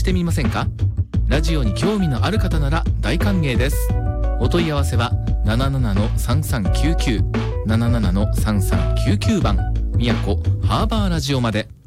してみませんか？ラジオに興味のある方なら大歓迎です。お問い合わせは 77-3399 77-3399番宮古ハーバーラジオまで。